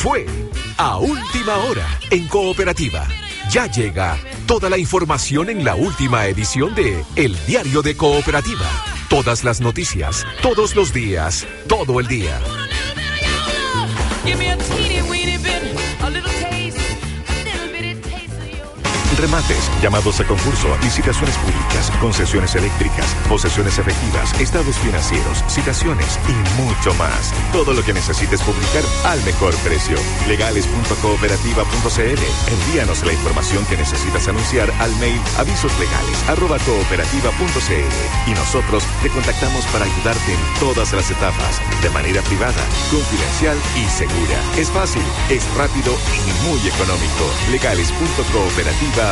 fue a última hora en Cooperativa. Ya llega toda la información en la última edición de El Diario de Cooperativa. Todas las noticias, todos los días, todo el día. Remates, llamados a concurso, licitaciones públicas, concesiones eléctricas, posesiones efectivas, estados financieros, citaciones y mucho más. Todo lo que necesites publicar al mejor precio. Legales.cooperativa.cl. Envíanos la información que necesitas anunciar al mail avisoslegales@cooperativa.cl y nosotros te contactamos para ayudarte en todas las etapas, de manera privada, confidencial y segura. Es fácil, es rápido y muy económico. Legales.cooperativa.cl.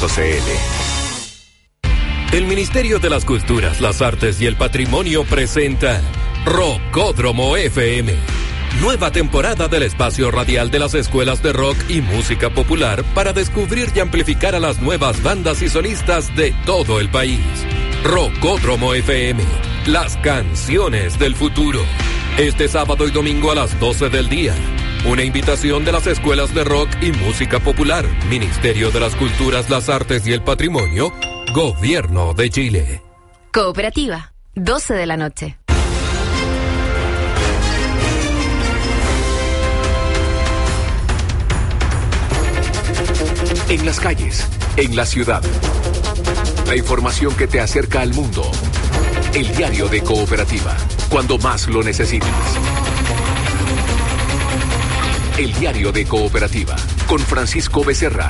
El Ministerio de las Culturas, las Artes y el Patrimonio presenta Rockódromo FM. Nueva temporada del espacio radial de las escuelas de rock y música popular para descubrir y amplificar a las nuevas bandas y solistas de todo el país. Rockódromo FM, las canciones del futuro. Este sábado y domingo a las 12 del día. Una invitación de las escuelas de rock y música popular, Ministerio de las Culturas, las Artes y el Patrimonio, Gobierno de Chile. Cooperativa, 12 de la noche. En las calles, en la ciudad. La información que te acerca al mundo. El Diario de Cooperativa, cuando más lo necesitas. El Diario de Cooperativa, con Francisco Becerra.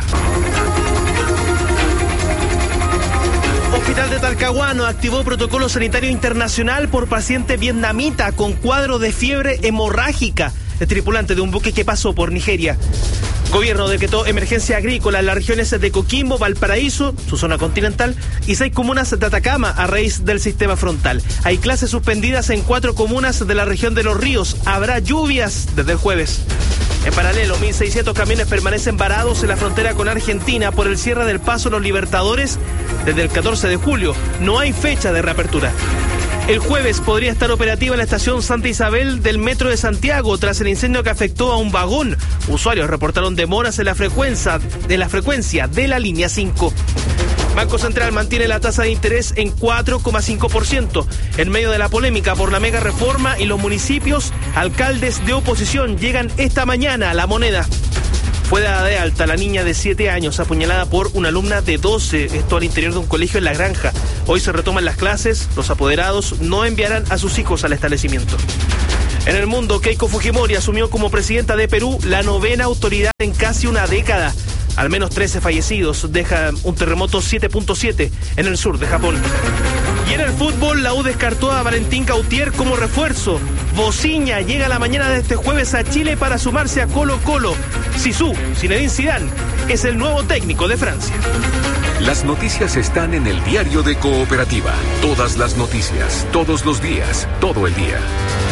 Hospital de Talcahuano activó protocolo sanitario internacional por paciente vietnamita con cuadro de fiebre hemorrágica, el tripulante de un buque que pasó por Nigeria. Gobierno decretó emergencia agrícola en las regiones de Coquimbo, Valparaíso, su zona continental, y 6 comunas de Atacama a raíz del sistema frontal. Hay clases suspendidas en 4 comunas de la región de Los Ríos. Habrá lluvias desde el jueves. En paralelo, 1.600 camiones permanecen varados en la frontera con Argentina por el cierre del paso Los Libertadores desde el 14 de julio. No hay fecha de reapertura. El jueves podría estar operativa la estación Santa Isabel del Metro de Santiago tras el incendio que afectó a un vagón. Usuarios reportaron demoras en la frecuencia de la línea 5. Banco Central mantiene la tasa de interés en 4,5%. En medio de la polémica por la mega reforma y los municipios, alcaldes de oposición llegan esta mañana a La Moneda. Fue dada de alta la niña de 7 años apuñalada por una alumna de 12, esto al interior de un colegio en La Granja. Hoy se retoman las clases, los apoderados no enviarán a sus hijos al establecimiento. En el mundo, Keiko Fujimori asumió como presidenta de Perú la 9ª autoridad en casi una década. Al menos 13 fallecidos, deja un terremoto 7.7 en el sur de Japón. Y en el fútbol, la U descartó a Valentín Gautier como refuerzo. Bociña llega la mañana de este jueves a Chile para sumarse a Colo-Colo. Zizou, Zinedine Zidane, es el nuevo técnico de Francia. Las noticias están en el Diario de Cooperativa. Todas las noticias, todos los días, todo el día.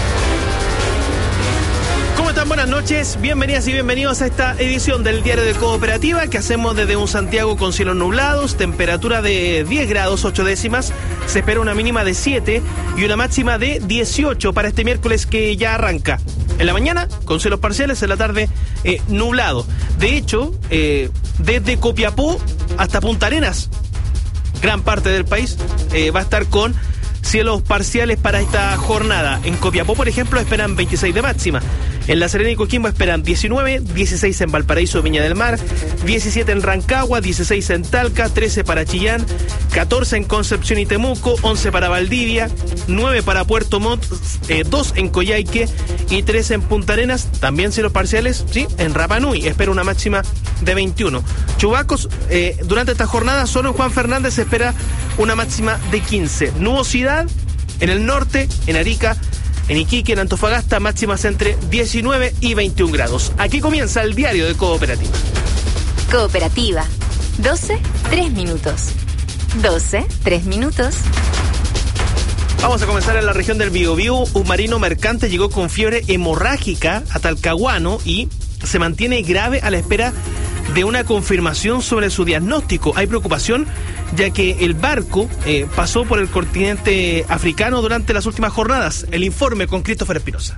¿Cómo están? Buenas noches, bienvenidas y bienvenidos a esta edición del Diario de Cooperativa que hacemos desde un Santiago con cielos nublados, temperatura de 10 grados 8 décimas, se espera una mínima de 7 y una máxima de 18 para este miércoles que ya arranca. En la mañana con cielos parciales, en la tarde nublado. De hecho, desde Copiapó hasta Punta Arenas, gran parte del país va a estar con cielos parciales para esta jornada. En Copiapó, por ejemplo, esperan 26 de máxima. En La Serena y Coquimbo esperan 19, 16 en Valparaíso, Viña del Mar, 17 en Rancagua, 16 en Talca, 13 para Chillán, 14 en Concepción y Temuco, 11 para Valdivia, 9 para Puerto Montt, 2 en Coyhaique y 3 en Punta Arenas. También cielos parciales, sí, en Rapa Nui espera una máxima de 21. Chubascos durante esta jornada, solo en Juan Fernández se espera una máxima de 15. Nubosidad en el norte, en Arica, en Iquique, en Antofagasta, máximas entre 19 y 21 grados. Aquí comienza el Diario de Cooperativa. Cooperativa, 12, 3 minutos. 12, 3 minutos. Vamos a comenzar en la región del Biobío. Un marino mercante llegó con fiebre hemorrágica a Talcahuano y se mantiene grave a la espera de una confirmación sobre su diagnóstico. Hay preocupación ya que el barco pasó por el continente africano durante las últimas jornadas. El informe con Christopher Espinosa.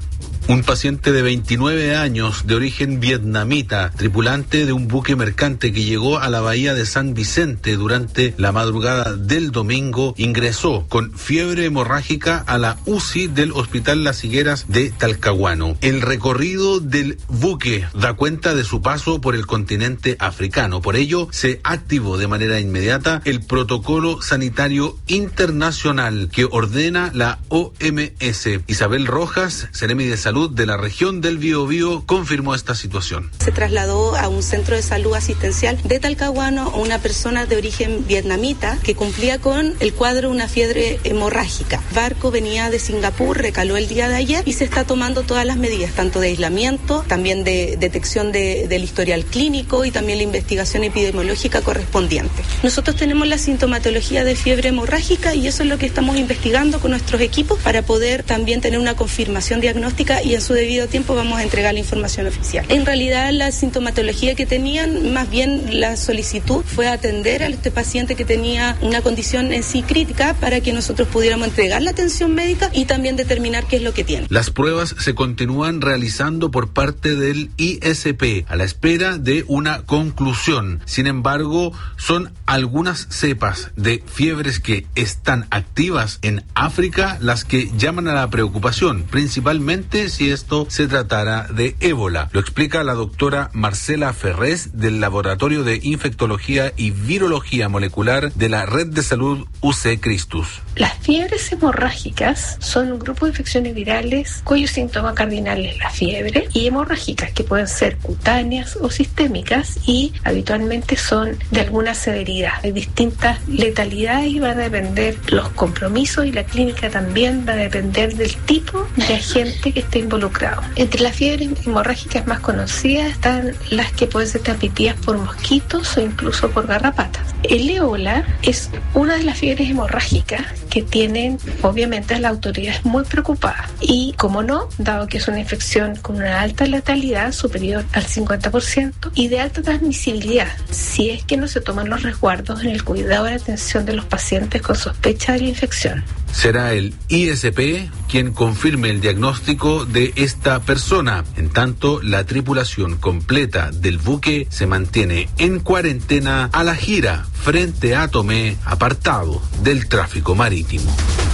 Un paciente de 29 años de origen vietnamita, tripulante de un buque mercante que llegó a la bahía de San Vicente durante la madrugada del domingo, ingresó con fiebre hemorrágica a la UCI del Hospital Las Higueras de Talcahuano. El recorrido del buque da cuenta de su paso por el continente africano. Por ello, se activó de manera inmediata el protocolo sanitario internacional que ordena la OMS. Isabel Rojas, Seremi de Salud de la región del Biobío, confirmó esta situación. Se trasladó a un centro de salud asistencial de Talcahuano una persona de origen vietnamita que cumplía con el cuadro una fiebre hemorrágica. El barco venía de Singapur, recaló el día de ayer y se está tomando todas las medidas, tanto de aislamiento, también de detección del historial clínico y también la investigación epidemiológica correspondiente. Nosotros tenemos la sintomatología de fiebre hemorrágica y eso es lo que estamos investigando con nuestros equipos para poder también tener una confirmación diagnóstica y en su debido tiempo vamos a entregar la información oficial. En realidad la sintomatología que tenían, más bien la solicitud fue atender a este paciente que tenía una condición en sí crítica para que nosotros pudiéramos entregar la atención médica y también determinar qué es lo que tiene. Las pruebas se continúan realizando por parte del ISP a la espera de una conclusión. Sin embargo, son algunas cepas de fiebres que están activas en África las que llaman a la preocupación, principalmente si esto se tratara de ébola. Lo explica la doctora Marcela Ferrés del Laboratorio de Infectología y Virología Molecular de la Red de Salud UC Christus. Las fiebres hemorrágicas son un grupo de infecciones virales cuyo síntoma cardinal es la fiebre y hemorrágicas que pueden ser cutáneas o sistémicas y habitualmente son de alguna severidad. Hay distintas letalidades y van a depender los compromisos y la clínica también va a depender del tipo de agente que esté involucrado. Entre las fiebres hemorrágicas más conocidas están las que pueden ser transmitidas por mosquitos o incluso por garrapatas. El ébola es una de las fiebres hemorrágicas que tienen obviamente a las autoridades muy preocupadas y, como no, dado que es una infección con una alta letalidad superior al 50% y de alta transmisibilidad, si es que no se toman los resguardos en el cuidado y la atención de los pacientes con sospecha de la infección. Será el ISP quien confirme el diagnóstico de esta persona. En tanto, la tripulación completa del buque se mantiene en cuarentena a la gira frente a Tomé, apartado del tráfico marítimo.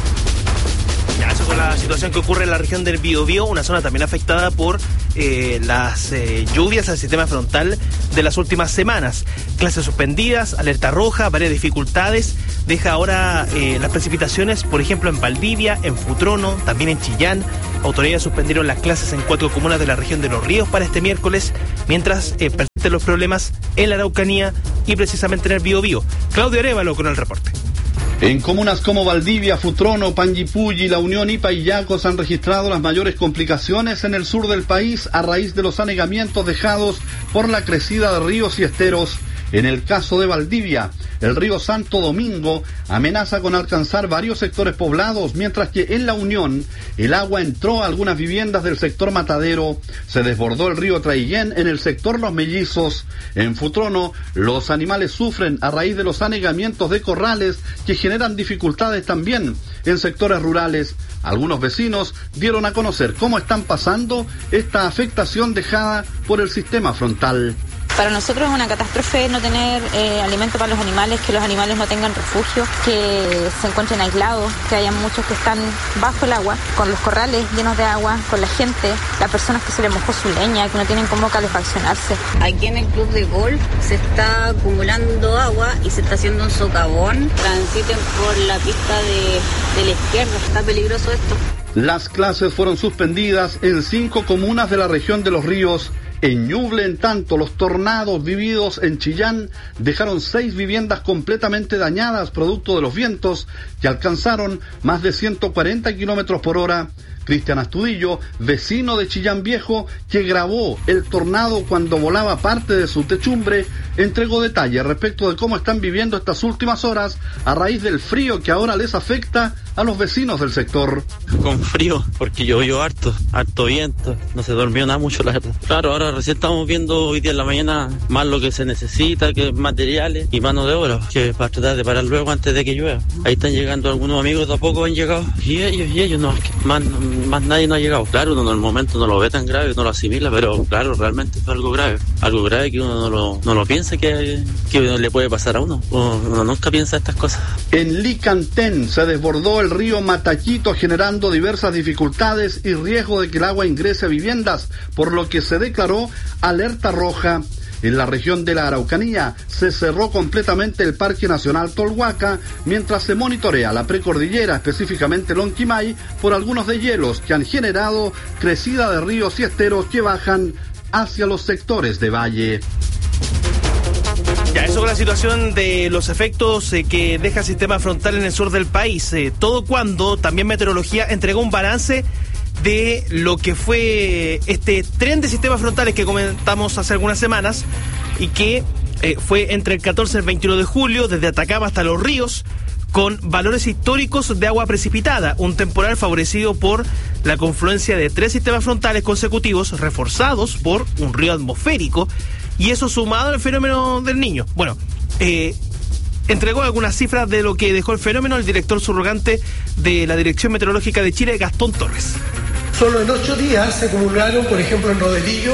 Eso con la situación que ocurre en la región del Biobío, una zona también afectada por las lluvias al sistema frontal de las últimas semanas. Clases suspendidas, alerta roja, varias dificultades. Deja ahora las precipitaciones, por ejemplo, en Valdivia, en Futrono, también en Chillán. Autoridades suspendieron las clases en 4 comunas de la región de Los Ríos para este miércoles, mientras persisten los problemas en la Araucanía y precisamente en el Biobío. Claudio Arévalo con el reporte. En comunas como Valdivia, Futrono, Panguipulli, La Unión y Payaco se han registrado las mayores complicaciones en el sur del país a raíz de los anegamientos dejados por la crecida de ríos y esteros. En el caso de Valdivia, el río Santo Domingo amenaza con alcanzar varios sectores poblados, mientras que en La Unión el agua entró a algunas viviendas del sector Matadero. Se desbordó el río Traillén en el sector Los Mellizos. En Futrono, los animales sufren a raíz de los anegamientos de corrales que generan dificultades también en sectores rurales. Algunos vecinos dieron a conocer cómo están pasando esta afectación dejada por el sistema frontal. Para nosotros es una catástrofe no tener alimento para los animales, que los animales no tengan refugio, que se encuentren aislados, que haya muchos que están bajo el agua, con los corrales llenos de agua, con la gente, las personas que se les mojó su leña, que no tienen cómo calefaccionarse. Aquí en el club de golf se está acumulando agua y se está haciendo un socavón. Transiten por la pista de la izquierda, está peligroso esto. Las clases fueron suspendidas en 5 comunas de la región de Los Ríos. En Ñuble, en tanto, los tornados vividos en Chillán dejaron 6 viviendas completamente dañadas producto de los vientos que alcanzaron más de 140 kilómetros por hora. Cristian Astudillo, vecino de Chillán Viejo, que grabó el tornado cuando volaba parte de su techumbre, entregó detalles respecto de cómo están viviendo estas últimas horas a raíz del frío que ahora les afecta a los vecinos del sector. Con frío, porque llovió harto viento, no se durmió nada mucho, la verdad. Claro, ahora recién estamos viendo hoy día en la mañana más lo que se necesita, que materiales y mano de obra, que para tratar de parar luego antes de que llueva. Ahí están llegando algunos amigos, de a poco han llegado, y ellos no, más más nadie no ha llegado. Claro, uno en el momento no lo ve tan grave, no lo asimila, pero claro, realmente fue algo grave que uno no lo piensa que le puede pasar a uno. Uno nunca piensa estas cosas. En Licantén se desbordó el río Mataquito, generando diversas dificultades y riesgo de que el agua ingrese a viviendas, por lo que se declaró alerta roja. En la región de la Araucanía se cerró completamente el Parque Nacional Tolhuaca, mientras se monitorea la precordillera, específicamente Lonquimay, por algunos deshielos que han generado crecida de ríos y esteros que bajan hacia los sectores de valle. Ya, eso con la situación de los efectos que deja el sistema frontal en el sur del país. Todo cuando también Meteorología entregó un balance de lo que fue este tren de sistemas frontales que comentamos hace algunas semanas y que fue entre el 14 y el 21 de julio, desde Atacama hasta Los Ríos, con valores históricos de agua precipitada, un temporal favorecido por la confluencia de 3 sistemas frontales consecutivos reforzados por un río atmosférico, y eso sumado al fenómeno del Niño. Bueno, entregó algunas cifras de lo que dejó el fenómeno el director subrogante de la Dirección Meteorológica de Chile, Gastón Torres. Solo en 8 días se acumularon, por ejemplo, en Rodelillo,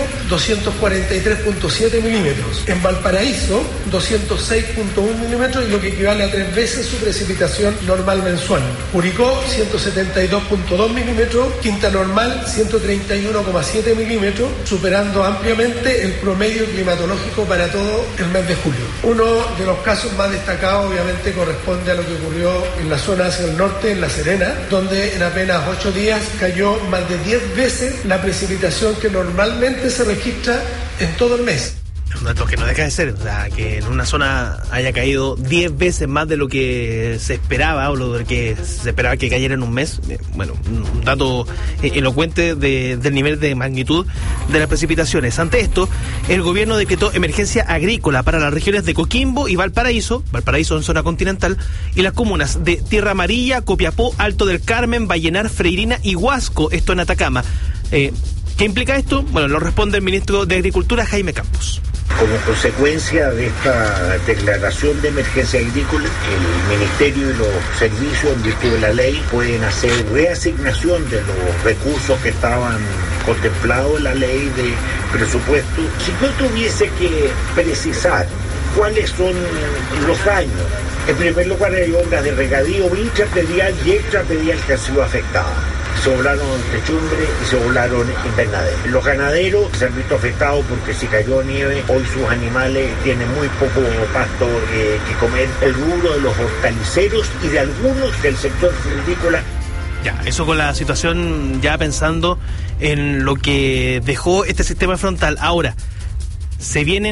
243.7 milímetros. En Valparaíso, 206.1 milímetros, y lo que equivale a 3 veces su precipitación normal mensual. Curicó, 172.2 milímetros. Quinta Normal, 131,7 milímetros, superando ampliamente el promedio climatológico para todo el mes de julio. Uno de los casos más destacados, obviamente, corresponde a lo que ocurrió en la zona hacia el norte, en La Serena, donde en apenas 8 días cayó más de 10 veces la precipitación que normalmente se registra en todo el mes. Un dato que no deja de ser, o sea, que en una zona haya caído 10 veces más de lo que se esperaba o lo que se esperaba que cayera en un mes. Bueno, un dato elocuente del nivel de magnitud de las precipitaciones. Ante esto, el gobierno decretó emergencia agrícola para las regiones de Coquimbo y Valparaíso en zona continental, y las comunas de Tierra Amarilla, Copiapó, Alto del Carmen, Vallenar, Freirina y Huasco, esto en Atacama. ¿Qué implica esto? Bueno, lo responde el ministro de Agricultura, Jaime Campos. Como consecuencia de esta declaración de emergencia agrícola, el Ministerio y los servicios, en virtud de la ley, pueden hacer reasignación de los recursos que estaban contemplados en la ley de presupuesto. Si yo tuviese que precisar cuáles son los daños, en primer lugar hay obras de regadío intrapredial y extrapredial que han sido afectadas. Se volaron techumbre y se volaron invernaderos. Los ganaderos se han visto afectados porque si cayó nieve, hoy sus animales tienen muy poco pasto que comer. El rubro de los hortaliceros y de algunos del sector frutícola. Ya, eso con la situación ya pensando en lo que dejó este sistema frontal. Ahora, se viene